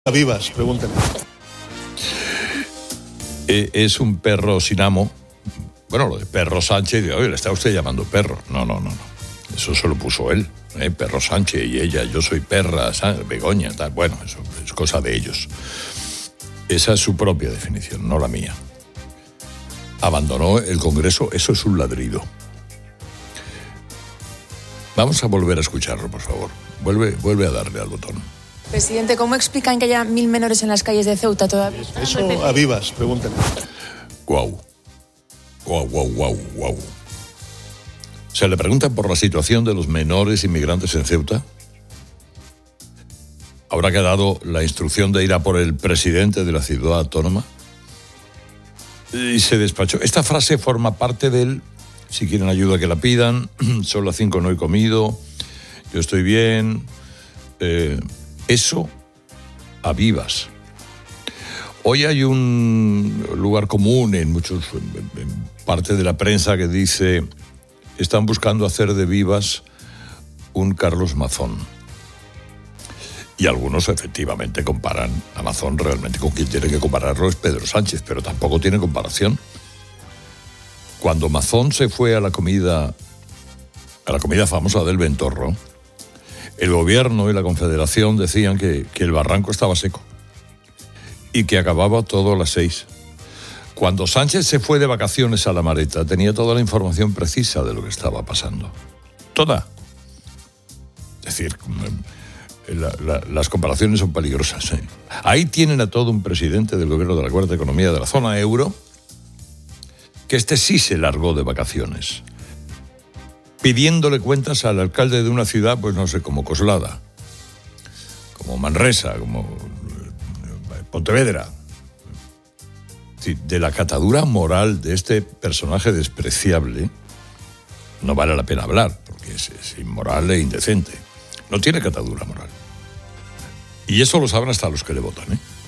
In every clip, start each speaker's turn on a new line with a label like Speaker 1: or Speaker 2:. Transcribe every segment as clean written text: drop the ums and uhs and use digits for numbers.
Speaker 1: A vivas, pregúntale.
Speaker 2: Es un perro sin amo. Bueno, lo de Perro Sánchez, oye, le está usted llamando perro. No. Eso se lo puso él, Perro Sánchez y ella, yo soy perra, Begoña, tal. Bueno, eso es cosa de ellos. Esa es su propia definición, no la mía. Abandonó el Congreso, eso es un ladrido. Vamos a volver a escucharlo, por favor. Vuelve a darle al botón.
Speaker 3: Presidente, ¿cómo explican que haya 1000 menores en las calles de Ceuta todavía?
Speaker 1: Eso a vivas, pregúntale.
Speaker 2: Guau. Se le pregunta por la situación de los menores inmigrantes en Ceuta. ¿Habrá quedado la instrucción de ir a por el presidente de la ciudad autónoma? Y se despachó. Esta frase forma parte del: si quieren ayuda que la pidan, son las 5, no he comido, yo estoy bien. Eso a vivas. Hoy hay un lugar común en parte de la prensa que dice: están buscando hacer de Vivas un Carlos Mazón. Y algunos efectivamente comparan a Mazón, realmente con quien tiene que compararlo es Pedro Sánchez, pero tampoco tiene comparación. Cuando Mazón se fue a la comida famosa del Ventorro, el gobierno y la Confederación decían que el barranco estaba seco y que acababa todo a las 6. Cuando Sánchez se fue de vacaciones a La Mareta, tenía toda la información precisa de lo que estaba pasando. Toda. Es decir, las comparaciones son peligrosas. Ahí tienen a todo un presidente del gobierno de la Cuarta Economía de la zona euro, que sí se largó de vacaciones, pidiéndole cuentas al alcalde de una ciudad, pues no sé, como Coslada, como Manresa, como Pontevedra. Sí, de la catadura moral de este personaje despreciable no vale la pena hablar, porque es inmoral e indecente. No tiene catadura moral. Y eso lo saben hasta los que le votan,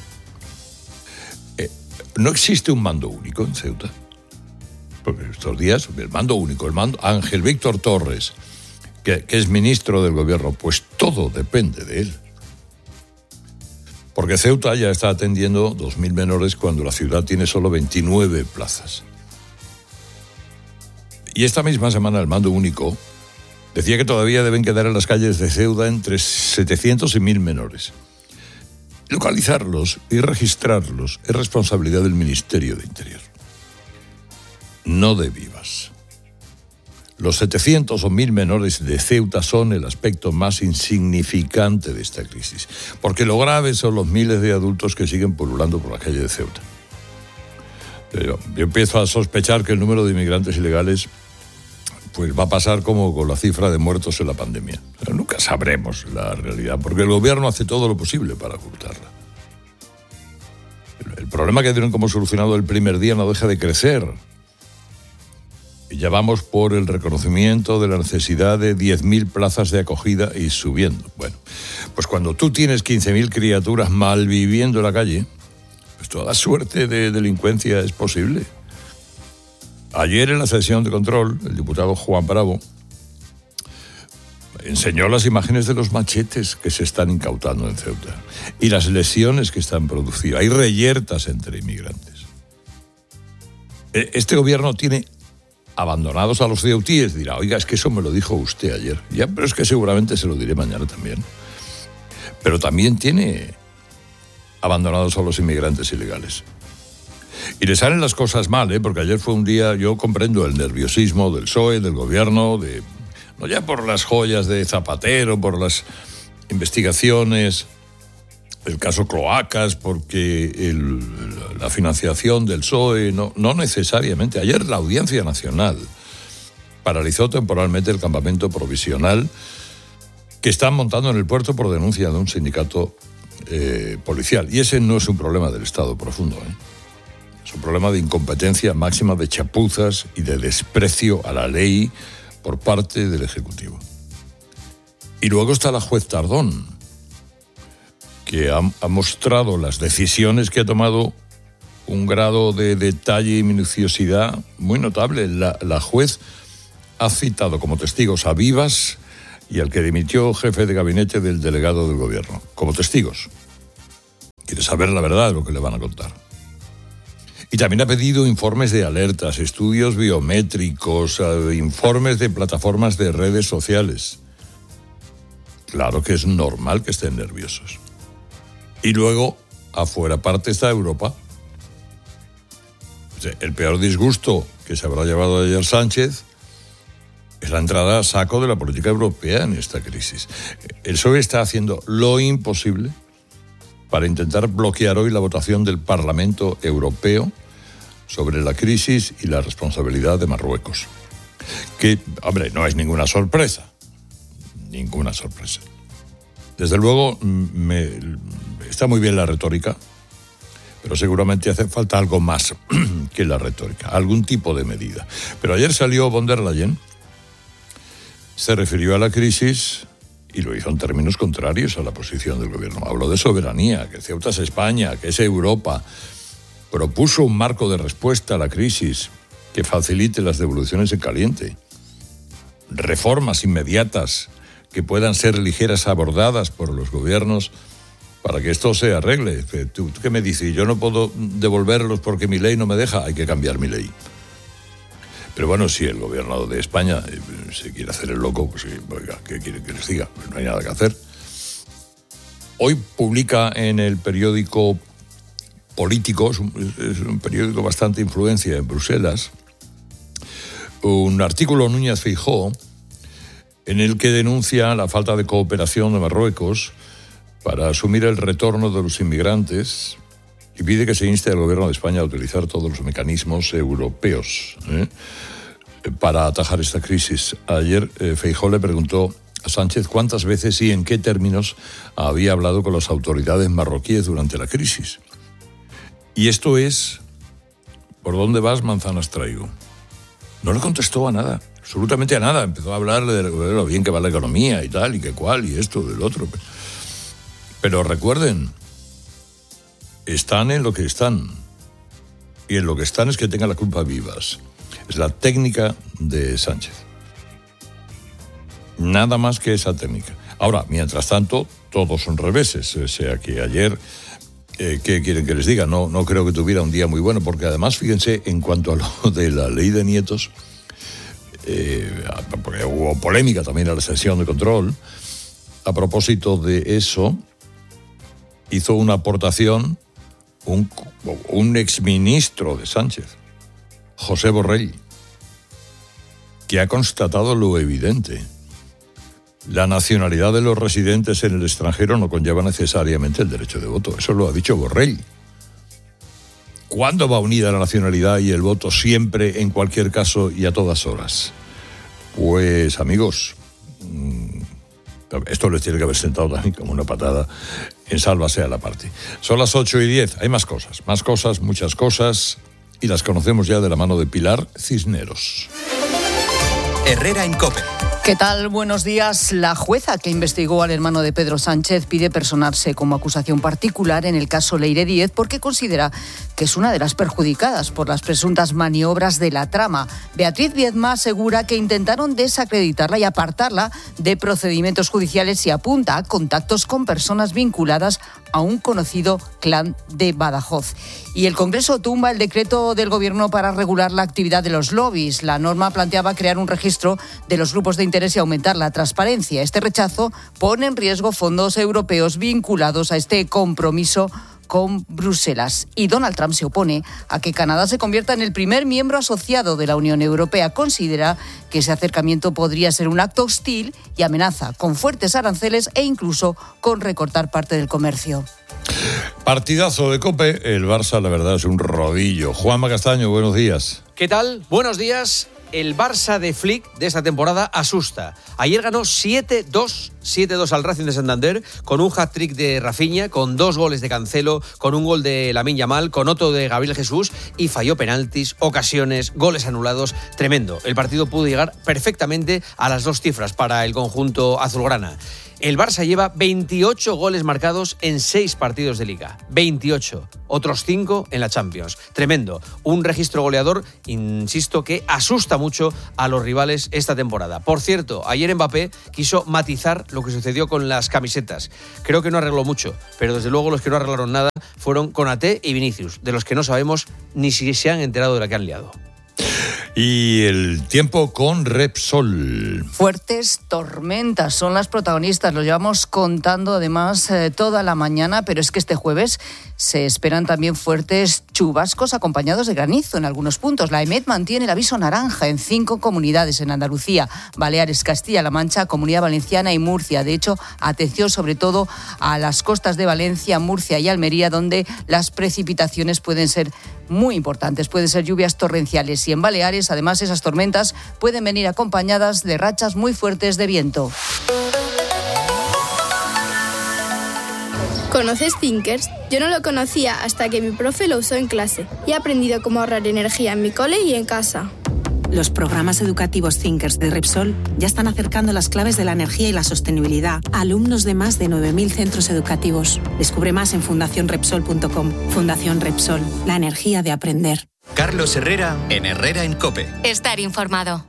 Speaker 2: No existe un mando único en Ceuta. Porque estos días, el mando único, Ángel Víctor Torres, que es ministro del gobierno, pues todo depende de él. Porque Ceuta ya está atendiendo 2000 menores cuando la ciudad tiene solo 29 plazas. Y esta misma semana el mando único decía que todavía deben quedar en las calles de Ceuta entre 700 y 1000 menores. Localizarlos y registrarlos es responsabilidad del Ministerio de Interior, no de Vivas. Los 700 o 1000 menores de Ceuta son el aspecto más insignificante de esta crisis, porque lo grave son los miles de adultos que siguen pululando por la calle de Ceuta. Yo empiezo a sospechar que el número de inmigrantes ilegales pues va a pasar como con la cifra de muertos en la pandemia. Pero nunca sabremos la realidad, porque el gobierno hace todo lo posible para ocultarla. El problema que dieron como solucionado el primer día no deja de crecer. Y ya vamos por el reconocimiento de la necesidad de 10.000 plazas de acogida y subiendo. Bueno, pues cuando tú tienes 15.000 criaturas malviviendo en la calle, pues toda suerte de delincuencia es posible. Ayer en la sesión de control, el diputado Juan Bravo enseñó las imágenes de los machetes que se están incautando en Ceuta y las lesiones que están producidas. Hay reyertas entre inmigrantes. Este gobierno tiene abandonados a los ceutíes. Dirá: oiga, es que eso me lo dijo usted ayer. Ya, pero es que seguramente se lo diré mañana también. Pero también tiene abandonados a los inmigrantes ilegales. Y le salen las cosas mal, porque ayer fue un día, yo comprendo el nerviosismo del PSOE, del gobierno, no ya por las joyas de Zapatero, por las investigaciones, el caso Cloacas, porque la financiación del PSOE, no necesariamente. Ayer la Audiencia Nacional paralizó temporalmente el campamento provisional que están montando en el puerto por denuncia de un sindicato policial. Y ese no es un problema del Estado profundo, Es un problema de incompetencia máxima, de chapuzas y de desprecio a la ley por parte del Ejecutivo. Y luego está la juez Tardón, que ha mostrado las decisiones que ha tomado un grado de detalle y minuciosidad muy notable. La juez ha citado como testigos a Vivas y al que dimitió jefe de gabinete del delegado del gobierno, como testigos. saber la verdad de lo que le van a contar. Y también ha pedido informes de alertas, estudios biométricos, informes de plataformas de redes sociales. Claro que es normal que estén nerviosos. Y luego, afuera parte está Europa. El peor disgusto que se habrá llevado ayer Sánchez es la entrada a saco de la política europea en esta crisis. El PSOE está haciendo lo imposible para intentar bloquear hoy la votación del Parlamento Europeo sobre la crisis y la responsabilidad de Marruecos. Que, hombre, no es ninguna sorpresa. Ninguna sorpresa. Desde luego, está muy bien la retórica, pero seguramente hace falta algo más que la retórica, algún tipo de medida. Pero ayer salió von der Leyen, se refirió a la crisis y lo hizo en términos contrarios a la posición del gobierno. Habló de soberanía, que Ceuta es España, que es Europa. Propuso un marco de respuesta a la crisis que facilite las devoluciones en caliente. Reformas inmediatas que puedan ser ligeras abordadas por los gobiernos para que esto se arregle. ¿Tú qué me dices? Yo no puedo devolverlos porque mi ley no me deja. Hay que cambiar mi ley. Pero bueno, si el gobierno de España se quiere hacer el loco, pues oiga, ¿qué quieren que les diga? Pues no hay nada que hacer. Hoy publica en el periódico Político, es un periódico bastante influencia en Bruselas, un artículo Núñez Feijóo en el que denuncia la falta de cooperación de Marruecos para asumir el retorno de los inmigrantes y pide que se inste al gobierno de España a utilizar todos los mecanismos europeos para atajar esta crisis. Ayer Feijóo le preguntó a Sánchez cuántas veces y en qué términos había hablado con las autoridades marroquíes durante la crisis. Y esto es, ¿por dónde vas, manzanas traigo? No le contestó a nada, absolutamente a nada. Empezó a hablarle de lo bien que va la economía y tal, y que cuál, y esto, del otro. Pero recuerden, están en lo que están. Y en lo que están es que tengan la culpa vivas. Es la técnica de Sánchez. Nada más que esa técnica. Ahora, mientras tanto, todos son reveses. O sea que ayer... ¿qué quieren que les diga? No creo que tuviera un día muy bueno, porque además, fíjense, en cuanto a lo de la ley de nietos, porque hubo polémica también en la sesión de control, a propósito de eso, hizo una aportación un exministro de Sánchez, José Borrell, que ha constatado lo evidente. La nacionalidad de los residentes en el extranjero no conlleva necesariamente el derecho de voto. Eso lo ha dicho Borrell. ¿Cuándo va unida la nacionalidad y el voto siempre, en cualquier caso y a todas horas? Pues, amigos, esto les tiene que haber sentado también como una patada en sálvase a la parte. Son las 8:10. Hay más cosas, muchas cosas, y las conocemos ya de la mano de Pilar Cisneros.
Speaker 4: Herrera en COPE.
Speaker 5: ¿Qué tal? Buenos días. La jueza que investigó al hermano de Pedro Sánchez pide personarse como acusación particular en el caso Leire Díez porque considera que es una de las perjudicadas por las presuntas maniobras de la trama. Beatriz Viedma asegura que intentaron desacreditarla y apartarla de procedimientos judiciales y apunta a contactos con personas vinculadas a un conocido clan de Badajoz. Y el Congreso tumba el decreto del Gobierno para regular la actividad de los lobbies. La norma planteaba crear un registro de los grupos de interés y aumentar la transparencia. Este rechazo pone en riesgo fondos europeos vinculados a este compromiso con Bruselas. Y Donald Trump se opone a que Canadá se convierta en el primer miembro asociado de la Unión Europea. Considera que ese acercamiento podría ser un acto hostil y amenaza con fuertes aranceles e incluso con recortar parte del comercio.
Speaker 2: Partidazo de COPE. El Barça, la verdad, es un rodillo. Juanma Castaño, buenos días.
Speaker 6: ¿Qué tal? Buenos días. El Barça de Flick de esta temporada asusta. Ayer ganó 7-2 al Racing de Santander, con un hat-trick de Rafinha, con 2 goles de Cancelo, con un gol de Lamine Yamal, con otro de Gabriel Jesús, y falló penaltis, ocasiones, goles anulados. Tremendo. El partido pudo llegar perfectamente a las 2 cifras para el conjunto azulgrana. El Barça lleva 28 goles marcados en 6 partidos de Liga. 28. Otros 5 en la Champions. Tremendo. Un registro goleador, insisto, que asusta mucho a los rivales esta temporada. Por cierto, ayer Mbappé quiso matizar lo que sucedió con las camisetas. Creo que no arregló mucho, pero desde luego los que no arreglaron nada fueron Konaté y Vinicius, de los que no sabemos ni si se han enterado de la que han liado.
Speaker 2: Y el tiempo con Repsol.
Speaker 5: Fuertes tormentas son las protagonistas, lo llevamos contando además toda la mañana, pero es que este jueves se esperan también fuertes chubascos acompañados de granizo en algunos puntos. La EMET mantiene el aviso naranja en 5 comunidades, en Andalucía, Baleares, Castilla-La Mancha, Comunidad Valenciana y Murcia. De hecho, atención sobre todo a las costas de Valencia, Murcia y Almería, donde las precipitaciones pueden ser muy importantes, pueden ser lluvias torrenciales. Y en Baleares, además, esas tormentas pueden venir acompañadas de rachas muy fuertes de viento.
Speaker 7: ¿Conoces Thinkers? Yo no lo conocía hasta que mi profe lo usó en clase y he aprendido cómo ahorrar energía en mi cole y en casa.
Speaker 8: Los programas educativos Thinkers de Repsol ya están acercando las claves de la energía y la sostenibilidad a alumnos de más de 9.000 centros educativos. Descubre más en fundacionrepsol.com. Fundación Repsol, la energía de aprender.
Speaker 4: Carlos Herrera, en Herrera en COPE.
Speaker 9: Estar informado.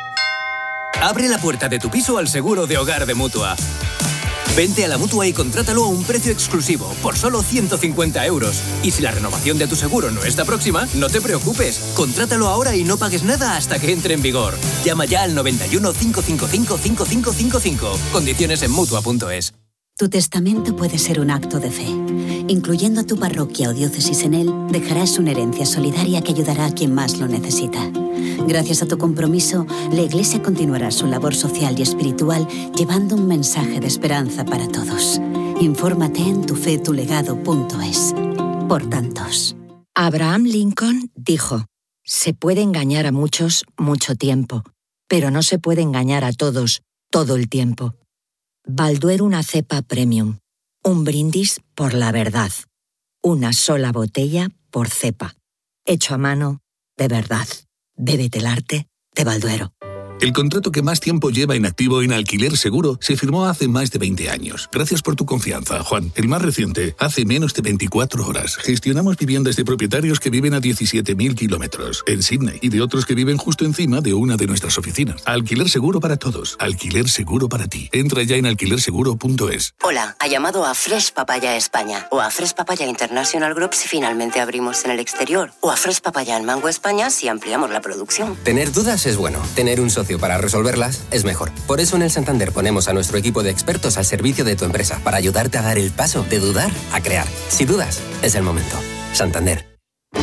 Speaker 10: Abre la puerta de tu piso al seguro de hogar de Mutua. Vente a la Mutua y contrátalo a un precio exclusivo, por solo 150 €. Y si la renovación de tu seguro no está próxima, no te preocupes. Contrátalo ahora y no pagues nada hasta que entre en vigor. Llama ya al 91 555 5555. Condiciones en Mutua.es.
Speaker 11: Tu testamento puede ser un acto de fe. Incluyendo a tu parroquia o diócesis en él, dejarás una herencia solidaria que ayudará a quien más lo necesita. Gracias a tu compromiso, la Iglesia continuará su labor social y espiritual llevando un mensaje de esperanza para todos. Infórmate en tufetulegado.es. Por tantos.
Speaker 12: Abraham Lincoln dijo: se puede engañar a muchos mucho tiempo, pero no se puede engañar a todos todo el tiempo. Balduero, una cepa premium. Un brindis por la verdad. Una sola botella por cepa. Hecho a mano, de verdad. Bébete el arte de Balduero.
Speaker 13: El contrato que más tiempo lleva en activo en Alquiler Seguro se firmó hace más de 20 años. Gracias por tu confianza, Juan. El más reciente, hace menos de 24 horas. Gestionamos viviendas de propietarios que viven a 17.000 kilómetros en Sydney y de otros que viven justo encima de una de nuestras oficinas. Alquiler Seguro para todos. Alquiler Seguro para ti. Entra ya en alquilerseguro.es.
Speaker 14: Hola, ha llamado a Fresh Papaya España o a Fresh Papaya International Group si finalmente abrimos en el exterior o a Fresh Papaya en Mango España si ampliamos la producción.
Speaker 15: Tener dudas es bueno. Tener un socio para resolverlas es mejor. Por eso en el Santander ponemos a nuestro equipo de expertos al servicio de tu empresa para ayudarte a dar el paso de dudar a crear. Si dudas, es el momento. Santander.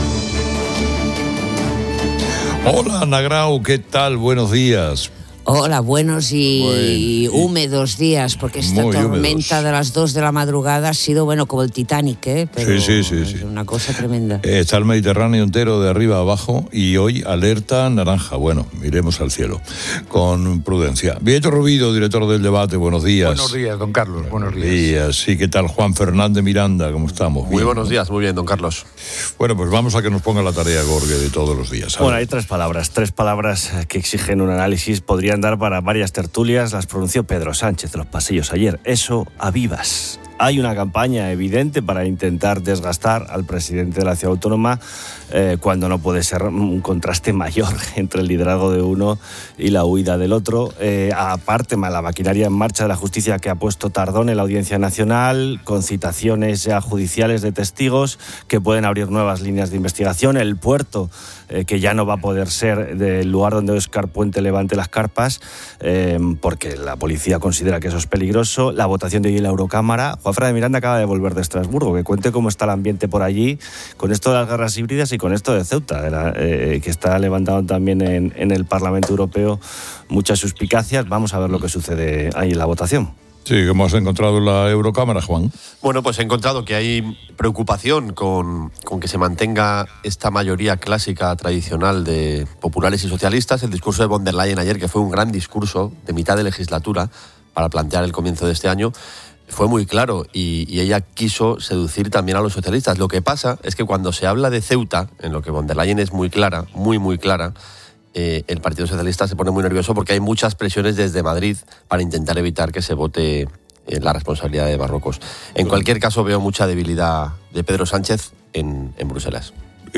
Speaker 2: Hola, Ana Grau, ¿qué tal? Buenos días.
Speaker 16: Hola, buenos y húmedos días, porque esta tormenta húmedos de las 2 de la madrugada ha sido, como el Titanic, Pero
Speaker 2: sí.
Speaker 16: Es una cosa tremenda.
Speaker 2: Está el Mediterráneo entero de arriba a abajo y hoy alerta naranja. Bueno, miremos al cielo con prudencia. Vieto Rubido, director del Debate, buenos días.
Speaker 17: Buenos días, don Carlos, buenos días.
Speaker 2: Sí, ¿qué tal? Juan Fernández Miranda, ¿cómo estamos?
Speaker 1: Muy buenos días, muy bien, don Carlos.
Speaker 2: Bueno, pues vamos a que nos ponga la tarea Gorge de todos los días.
Speaker 18: Bueno, hay tres palabras que exigen un análisis, podrían dar para varias tertulias, las pronunció Pedro Sánchez en los pasillos ayer. Eso a vivas. Hay una campaña evidente para intentar desgastar al presidente de la ciudad autónoma cuando no puede ser un contraste mayor entre el liderazgo de uno y la huida del otro. Aparte, la maquinaria en marcha de la justicia que ha puesto Tardón en la Audiencia Nacional, con citaciones ya judiciales de testigos que pueden abrir nuevas líneas de investigación. El puerto, que ya no va a poder ser del lugar donde Óscar Puente levante las carpas, porque la policía considera que eso es peligroso. La votación de hoy en la Eurocámara. Juan Fernández Miranda acaba de volver de Estrasburgo, que cuente cómo está el ambiente por allí, con esto de las guerras híbridas y con esto de Ceuta, que está levantando también en el Parlamento Europeo muchas suspicacias. Vamos a ver lo que sucede ahí en la votación.
Speaker 2: Sí, ¿cómo has encontrado en la Eurocámara, Juan?
Speaker 1: Bueno, pues he encontrado que hay preocupación con que se mantenga esta mayoría clásica tradicional de populares y socialistas. El discurso de von der Leyen ayer, que fue un gran discurso de mitad de legislatura para plantear el comienzo de este año, fue muy claro y ella quiso seducir también a los socialistas. Lo que pasa es que cuando se habla de Ceuta, en lo que von der Leyen es muy clara, muy clara, el Partido Socialista se pone muy nervioso porque hay muchas presiones desde Madrid para intentar evitar que se vote la responsabilidad de Marruecos. En cualquier caso, veo mucha debilidad de Pedro Sánchez en Bruselas.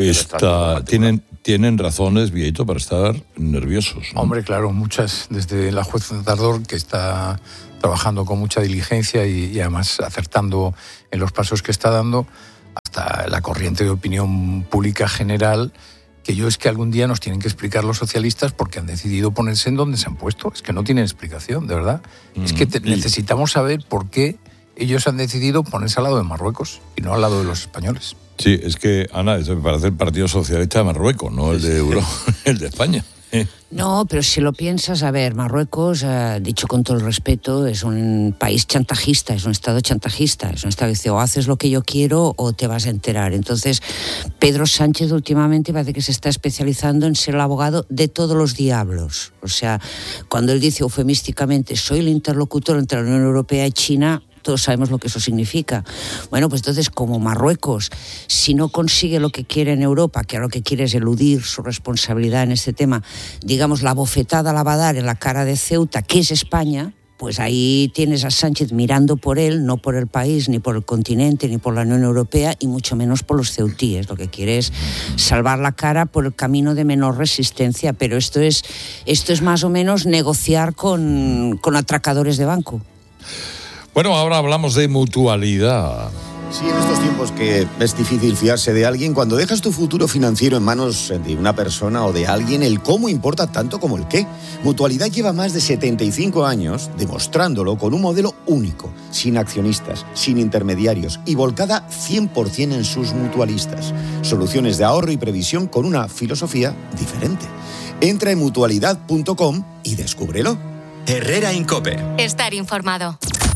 Speaker 2: Tienen razones, Vieito, para estar nerviosos, ¿no?
Speaker 17: Hombre, claro, muchas, desde la jueza Tardor, que está trabajando con mucha diligencia y además acertando en los pasos que está dando, hasta la corriente de opinión pública general, que es que algún día nos tienen que explicar los socialistas por qué han decidido ponerse en donde se han puesto. Es que no tienen explicación, de verdad. Es que necesitamos saber por qué ellos han decidido ponerse al lado de Marruecos y no al lado de los españoles.
Speaker 2: Sí, es que, Ana, eso me parece el Partido Socialista de Marruecos, no el de Europa, el de España.
Speaker 16: No, pero si lo piensas, a ver, Marruecos, dicho con todo el respeto, es un país chantajista, es un Estado chantajista, es un Estado que dice o haces lo que yo quiero o te vas a enterar. Entonces, Pedro Sánchez últimamente parece que se está especializando en ser el abogado de todos los diablos. O sea, cuando él dice eufemísticamente, soy el interlocutor entre la Unión Europea y China, todos sabemos lo que eso significa. Bueno, pues entonces, como Marruecos, si no consigue lo que quiere en Europa, que ahora lo que quiere es eludir su responsabilidad en este tema, digamos, la bofetada la va a dar en la cara de Ceuta, que es España, pues ahí tienes a Sánchez mirando por él, no por el país, ni por el continente, ni por la Unión Europea, y mucho menos por los ceutíes. Lo que quiere es salvar la cara por el camino de menor resistencia, pero esto es más o menos negociar con atracadores de banco.
Speaker 2: Bueno, ahora hablamos de mutualidad.
Speaker 9: Sí, en estos tiempos que es difícil fiarse de alguien, cuando dejas tu futuro financiero en manos de una persona o de alguien, el cómo importa tanto como el qué. Mutualidad lleva más de 75 años demostrándolo con un modelo único, sin accionistas, sin intermediarios y volcada 100% en sus mutualistas. Soluciones de ahorro y previsión con una filosofía diferente. Entra en mutualidad.com y descúbrelo.
Speaker 4: Herrera en COPE.
Speaker 19: Estar informado.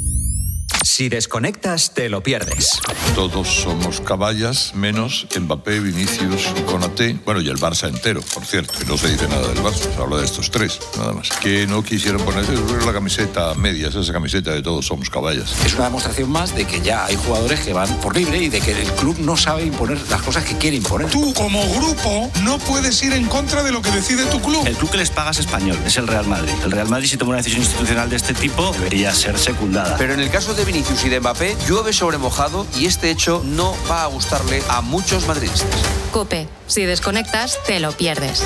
Speaker 4: Si desconectas, te lo pierdes.
Speaker 2: Todos somos caballas, menos Mbappé, Vinicius y Konaté. Bueno, y el Barça entero, por cierto, que no se dice nada del Barça, se habla de estos tres, nada más. Que no quisieron ponerse la camiseta medias, esa camiseta de todos somos caballas.
Speaker 20: Es una demostración más de que ya hay jugadores que van por libre y de que el club no sabe imponer las cosas que quiere imponer.
Speaker 21: Tú, como grupo, no puedes ir en contra de lo que decide tu club.
Speaker 22: El club que les paga es español, es el Real Madrid. El Real Madrid, si toma una decisión institucional de este tipo, debería ser secundada.
Speaker 6: Pero en el caso de Vinicius y de Mbappé, llueve sobre mojado y este hecho no va a gustarle a muchos madridistas.
Speaker 19: COPE. Si desconectas, te lo pierdes.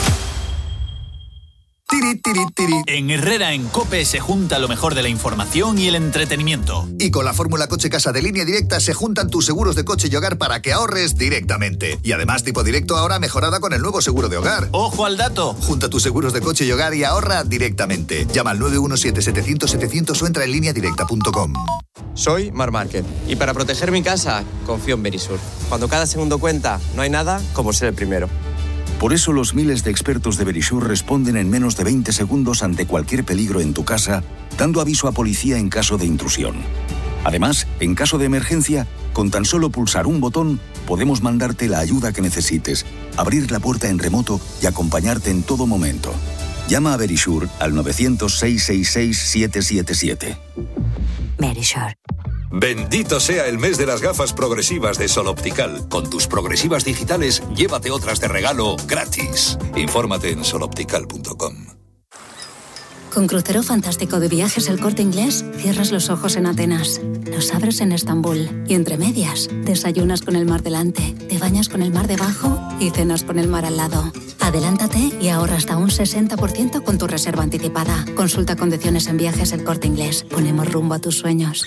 Speaker 4: En Herrera en COPE se junta lo mejor de la información y el entretenimiento.
Speaker 23: Y con la fórmula Coche Casa de Línea Directa se juntan tus seguros de coche y hogar para que ahorres directamente. Y además tipo directo ahora mejorada con el nuevo seguro de hogar.
Speaker 4: ¡Ojo al dato!
Speaker 23: Junta tus seguros de coche y hogar y ahorra directamente. Llama al 917-700-700 o entra en lineadirecta.com.
Speaker 24: Soy Marc Márquez y para proteger mi casa confío en Verisur. Cuando cada segundo cuenta, no hay nada como ser el primero.
Speaker 25: Por eso los miles de expertos de Verisur responden en menos de 20 segundos ante cualquier peligro en tu casa, dando aviso a policía en caso de intrusión. Además, en caso de emergencia, con tan solo pulsar un botón, podemos mandarte la ayuda que necesites, abrir la puerta en remoto y acompañarte en todo momento. Llama a Verisur al 900-666-777.
Speaker 19: Verisur.
Speaker 26: Bendito sea el mes de las gafas progresivas de Sol Optical. Con tus progresivas digitales, llévate otras de regalo gratis. Infórmate en soloptical.com.
Speaker 27: Con Crucero Fantástico de Viajes El Corte Inglés, cierras los ojos en Atenas, los abres en Estambul y entre medias, desayunas con el mar delante, te bañas con el mar debajo y cenas con el mar al lado. Adelántate y ahorra hasta un 60% con tu reserva anticipada. Consulta condiciones en Viajes El Corte Inglés. Ponemos rumbo a tus sueños.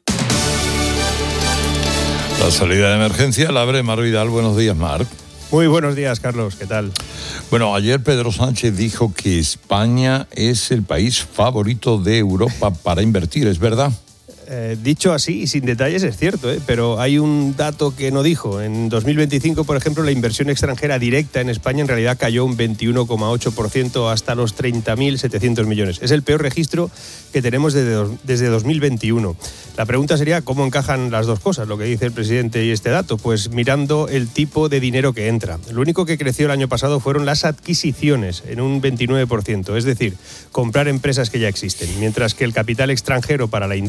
Speaker 2: La salida de emergencia la abre Marc Vidal. Buenos días, Marc.
Speaker 28: Muy buenos días, Carlos. ¿Qué tal?
Speaker 2: Bueno, ayer Pedro Sánchez dijo que España es el país favorito de Europa para invertir, ¿es verdad?
Speaker 28: Dicho así y sin detalles es cierto, pero hay un dato que no dijo. En 2025, por ejemplo, la inversión extranjera directa en España en realidad cayó un 21,8% hasta los 30.700 millones. Es el peor registro que tenemos desde 2021. La pregunta sería cómo encajan las dos cosas, lo que dice el presidente y este dato. Pues mirando el tipo de dinero que entra. Lo único que creció el año pasado fueron las adquisiciones en un 29%, es decir, comprar empresas que ya existen, mientras que el capital extranjero para la industria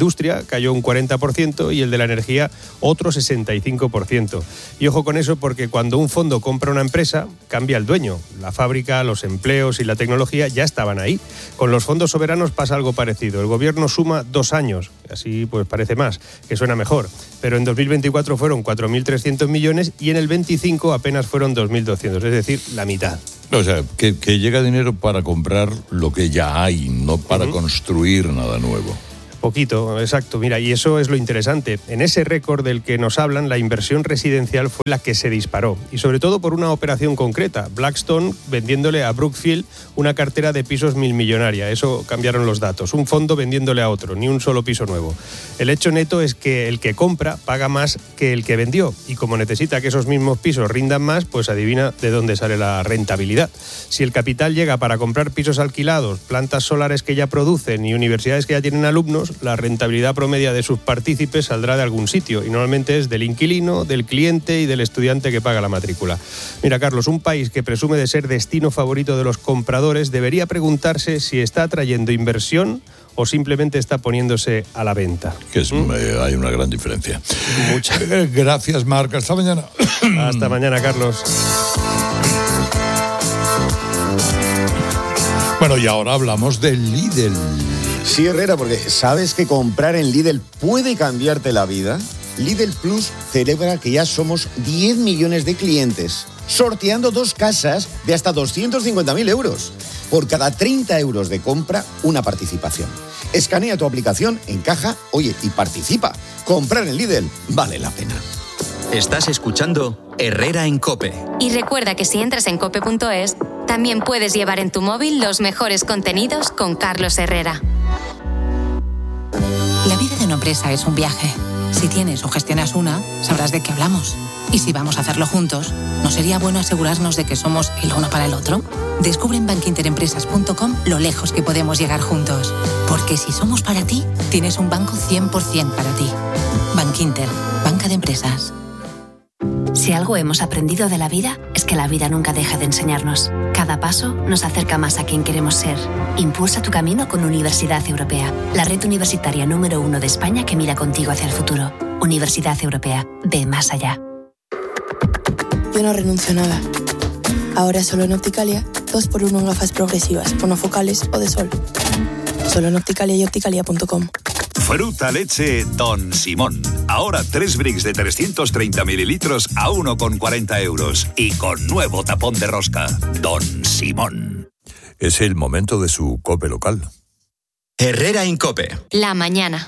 Speaker 28: cayó un 40% y el de la energía otro 65%. Y ojo con eso, porque cuando un fondo compra una empresa, cambia el dueño. La fábrica, los empleos y la tecnología ya estaban ahí. Con los fondos soberanos pasa algo parecido. El gobierno suma 2 años, así pues parece más, que suena mejor. Pero en 2024 fueron 4.300 millones y en el 25 apenas fueron 2.200, es decir, la mitad.
Speaker 2: O sea, que llega dinero para comprar lo que ya hay, no para construir nada nuevo.
Speaker 28: Poquito, exacto. Mira, y eso es lo interesante. En ese récord del que nos hablan, la inversión residencial fue la que se disparó. Y sobre todo por una operación concreta. Blackstone vendiéndole a Brookfield una cartera de pisos millonaria. Eso cambiaron los datos. Un fondo vendiéndole a otro, ni un solo piso nuevo. El hecho neto es que el que compra paga más que el que vendió. Y como necesita que esos mismos pisos rindan más, pues adivina de dónde sale la rentabilidad. Si el capital llega para comprar pisos alquilados, plantas solares que ya producen y universidades que ya tienen alumnos, la rentabilidad promedia de sus partícipes saldrá de algún sitio y normalmente es del inquilino, del cliente y del estudiante que paga la matrícula. Mira, Carlos, un país que presume de ser destino favorito de los compradores debería preguntarse si está atrayendo inversión o simplemente está poniéndose a la venta.
Speaker 2: Hay una gran diferencia.
Speaker 28: Muchas.
Speaker 2: Gracias, Marc. Hasta mañana.
Speaker 28: Hasta mañana, Carlos.
Speaker 2: Bueno, y ahora hablamos del Lidl.
Speaker 9: Sí, Herrera, porque ¿sabes que comprar en Lidl puede cambiarte la vida? Lidl Plus celebra que ya somos 10 millones de clientes, sorteando 2 casas de hasta 250.000 euros. Por cada 30 euros de compra, una participación. Escanea tu aplicación, encaja, oye, y participa. Comprar en Lidl vale la pena.
Speaker 3: Estás escuchando Herrera en COPE.
Speaker 19: Y recuerda que si entras en cope.es, también puedes llevar en tu móvil los mejores contenidos con Carlos Herrera.
Speaker 5: La vida de una empresa es un viaje. Si tienes o gestionas una, sabrás de qué hablamos. Y si vamos a hacerlo juntos, ¿no sería bueno asegurarnos de que somos el uno para el otro? Descubre en bankinterempresas.com lo lejos que podemos llegar juntos. Porque si somos para ti, tienes un banco 100% para ti. Bankinter, banca de empresas.
Speaker 27: Si algo hemos aprendido de la vida, es que la vida nunca deja de enseñarnos. Cada paso nos acerca más a quien queremos ser. Impulsa tu camino con Universidad Europea, la red universitaria número 1 de España que mira contigo hacia el futuro. Universidad Europea, ve más allá.
Speaker 7: Yo no renuncio a nada. Ahora solo en Opticalia, 2x1 en gafas progresivas, monofocales o de sol. Solo en Opticalia y opticalia.com.
Speaker 26: Fruta leche Don Simón. Ahora 3 bricks de 330 mililitros a 1,40 euros. Y con nuevo tapón de rosca. Don Simón.
Speaker 2: Es el momento de su COPE local.
Speaker 3: Herrera en COPE.
Speaker 19: La mañana.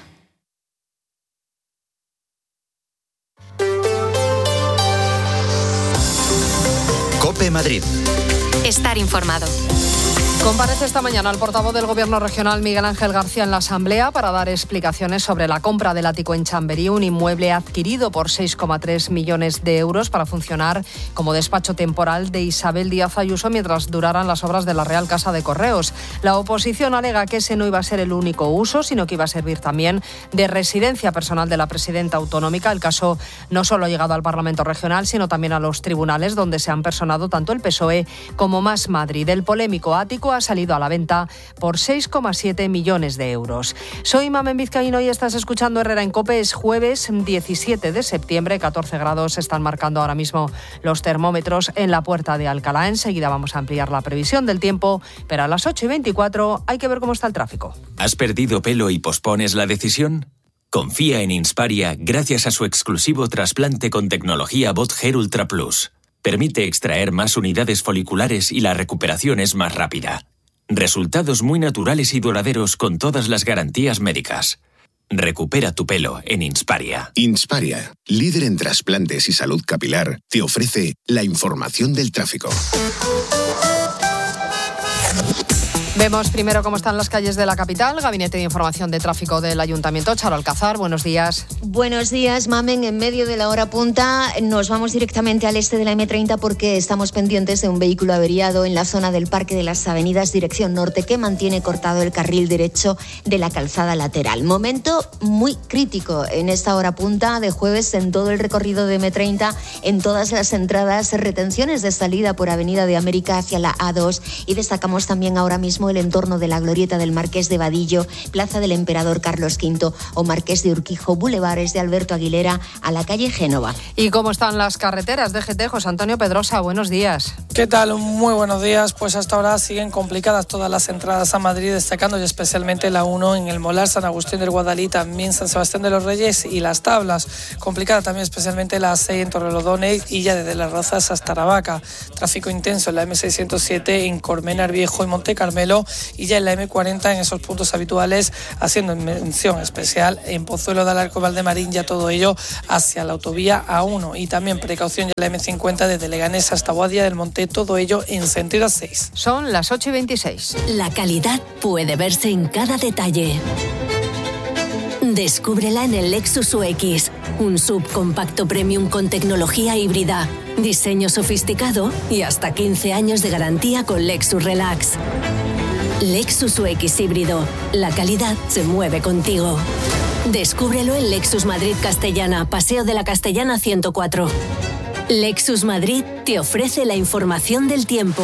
Speaker 3: COPE Madrid.
Speaker 19: Estar informado.
Speaker 8: Comparece esta mañana el portavoz del Gobierno regional Miguel Ángel García en la Asamblea para dar explicaciones sobre la compra del ático en Chamberí, un inmueble adquirido por 6,3 millones de euros para funcionar como despacho temporal de Isabel Díaz Ayuso mientras duraran las obras de la Real Casa de Correos. La oposición alega que ese no iba a ser el único uso, sino que iba a servir también de residencia personal de la presidenta autonómica. El caso no solo ha llegado al Parlamento regional, sino también a los tribunales, donde se han personado tanto el PSOE como Más Madrid. El polémico ático ha salido a la venta por 6,7 millones de euros. Soy Mamen Vizcaíno y estás escuchando Herrera en COPE. Es jueves 17 de septiembre, 14 grados están marcando ahora mismo los termómetros en la Puerta de Alcalá. Enseguida vamos a ampliar la previsión del tiempo, pero a las 8:24 hay que ver cómo está el tráfico.
Speaker 3: ¿Has perdido pelo y pospones la decisión? Confía en Insparia gracias a su exclusivo trasplante con tecnología BotHair Ultra Plus. Permite extraer más unidades foliculares y la recuperación es más rápida. Resultados muy naturales y duraderos con todas las garantías médicas. Recupera tu pelo en Insparia.
Speaker 10: Insparia, líder en trasplantes y salud capilar, te ofrece la información del tráfico.
Speaker 8: Vemos primero cómo están las calles de la capital. Gabinete de Información de Tráfico del Ayuntamiento. Charo Alcázar, buenos días.
Speaker 11: Buenos días, Mamen. En medio de la hora punta nos vamos directamente al este de la M30 porque estamos pendientes de un vehículo averiado en la zona del Parque de las Avenidas, dirección norte, que mantiene cortado el carril derecho de la calzada lateral. Momento muy crítico en esta hora punta de jueves en todo el recorrido de M30, en todas las entradas, retenciones de salida por Avenida de América hacia la A2 y destacamos también ahora mismo mismo el entorno de la glorieta del Marqués de Vadillo, Plaza del Emperador Carlos V o Marqués de Urquijo, Bulevares de Alberto Aguilera a la calle Génova.
Speaker 8: ¿Y cómo están las carreteras? DGT, José Antonio Pedrosa, buenos días.
Speaker 1: ¿Qué tal? Muy buenos días. Pues hasta ahora siguen complicadas todas las entradas a Madrid, destacando y especialmente la 1 en el Molar, San Agustín del Guadalí, también San Sebastián de los Reyes y Las Tablas. Complicada también especialmente la 6 en Torrelodones y ya desde Las Rozas hasta Aravaca. Tráfico intenso en la M607 en Colmenar Viejo y Monte Carmelo y ya en la M40 en esos puntos habituales, haciendo mención especial en Pozuelo de Alarco, Valdemarín, ya todo ello hacia la autovía A1 y también precaución ya en la M50 desde Leganés hasta Boadilla del Monte, todo ello en sentido 6.
Speaker 8: Son las 8:26.
Speaker 12: La calidad puede verse en cada detalle. Descúbrela en el Lexus UX, un subcompacto premium con tecnología híbrida, diseño sofisticado y hasta 15 años de garantía con Lexus Relax. Lexus UX híbrido, la calidad se mueve contigo. Descúbrelo en Lexus Madrid Castellana, Paseo de la Castellana 104. Lexus Madrid te ofrece la información del tiempo.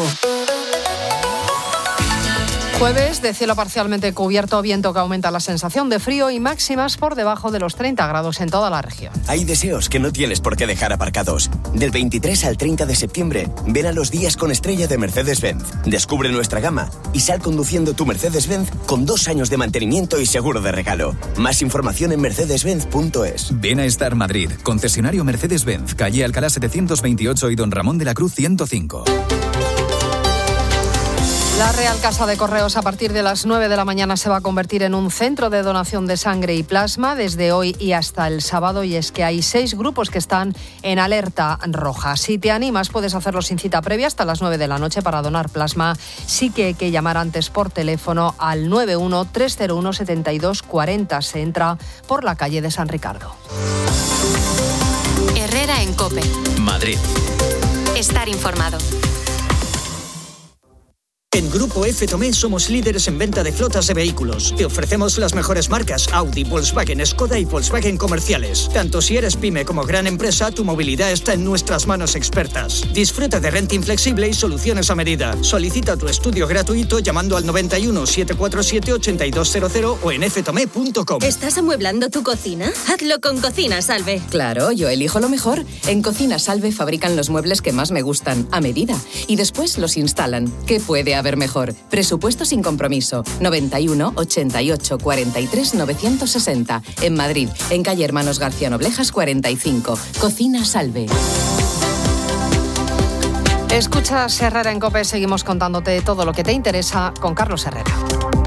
Speaker 8: Jueves de cielo parcialmente cubierto, viento que aumenta la sensación de frío y máximas por debajo de los 30 grados en toda la región.
Speaker 13: Hay deseos que no tienes por qué dejar aparcados. Del 23 al 30 de septiembre, ven a los días con estrella de Mercedes-Benz. Descubre nuestra gama y sal conduciendo tu Mercedes-Benz con 2 años de mantenimiento y seguro de regalo. Más información en mercedes-benz.es.
Speaker 14: Ven a Star Madrid, concesionario Mercedes-Benz, calle Alcalá 728 y Don Ramón de la Cruz 105.
Speaker 8: La Real Casa de Correos a partir de las 9 de la mañana se va a convertir en un centro de donación de sangre y plasma desde hoy y hasta el sábado, y es que hay 6 grupos que están en alerta roja. Si te animas puedes hacerlo sin cita previa hasta las 9 de la noche para donar plasma. Sí que hay que llamar antes por teléfono al 91-301-7240. Se entra por la calle de San Ricardo.
Speaker 19: Herrera en COPE.
Speaker 15: Madrid.
Speaker 19: Estar informado.
Speaker 16: En Grupo F. Tomé somos líderes en venta de flotas de vehículos. Te ofrecemos las mejores marcas Audi, Volkswagen, Skoda y Volkswagen comerciales. Tanto si eres pyme como gran empresa, tu movilidad está en nuestras manos expertas. Disfruta de renting flexible y soluciones a medida. Solicita tu estudio gratuito llamando al 91 747 8200 o en ftome.com.
Speaker 12: ¿Estás amueblando tu cocina? Hazlo con Cocina Salve.
Speaker 17: Claro, yo elijo lo mejor. En Cocina Salve fabrican los muebles que más me gustan, a medida. Y después los instalan. ¿Qué puede haber mejor? Presupuesto sin compromiso. 91 88 43 960. En Madrid, en calle Hermanos García Noblejas 45. Cocina Salve.
Speaker 8: Escuchas Herrera en COPE. Seguimos contándote todo lo que te interesa con Carlos Herrera.